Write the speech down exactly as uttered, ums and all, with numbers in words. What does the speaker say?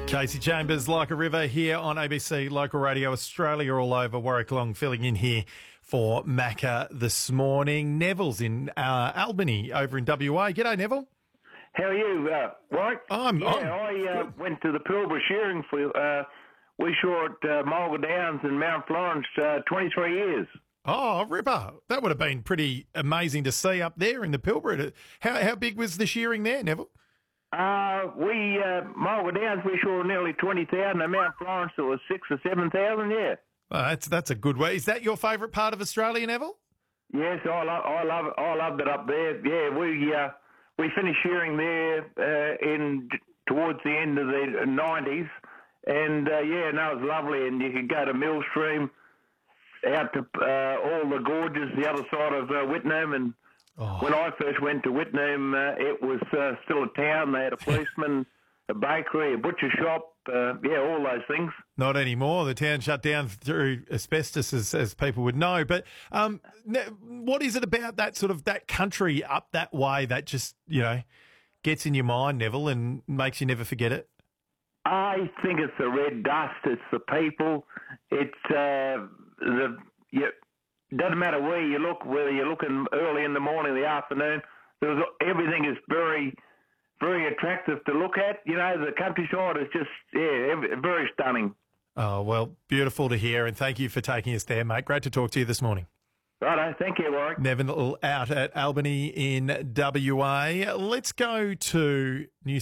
Casey Chambers, Like a River, here on A B C Local Radio Australia, all over. Warwick Long filling in here for Macca this morning. Neville's in uh, Albany over in W A. G'day, Neville. How are you, uh, Warwick? I'm, yeah, I'm I uh, went to the Pilbara shearing for, uh, we shore at uh, Mulga Downs in Mount Florence uh, twenty-three years. Oh, Ripper. That would have been pretty amazing to see up there in the Pilbara. How, how big was the shearing there, Neville? Uh, we, uh, Mulga Downs, we shore nearly twenty thousand. At Mount Florence, it was six or seven thousand, yeah. Oh, that's that's a good way. Is that your favourite part of Australia, Neville? Yes, I love, I love, I loved it up there. Yeah, we, uh, we finished shearing there uh, in towards the end of the nineties, and uh, yeah, no, it was lovely. And you could go to Millstream, out to uh, all the gorges, the other side of uh, Whitnam. And oh. when I first went to Whitnam, uh, it was uh, still a town. They had a policeman, a bakery, a butcher shop, uh, yeah, all those things. Not anymore. The town shut down through asbestos, as, as people would know. But um, what is it about that sort of that country up that way that just, you know, gets in your mind, Neville, and makes you never forget it? I think it's the red dust. It's the people. It's uh, the you, doesn't matter where you look, whether you're looking early in the morning, the afternoon. There's, everything is very, very attractive to look at. You know, the countryside is just yeah, very stunning. Oh well, beautiful to hear, and thank you for taking us there, mate. Great to talk to you this morning. Righto, thank you, Warwick. Neville out at Albany in W A. Let's go to New